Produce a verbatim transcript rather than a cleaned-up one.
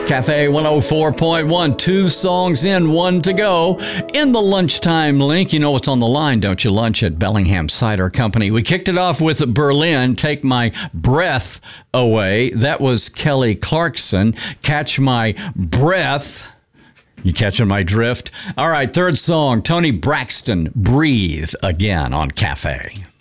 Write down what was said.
Cafe one oh four point one, two songs in, one to go. In the lunchtime link, you know what's on the line, don't you? Lunch at Bellingham Cider Company. We kicked it off with Berlin, Take My Breath Away. That was Kelly Clarkson, Catch My Breath. You catching my drift? All right, third song, Tony Braxton, Breathe Again on Cafe.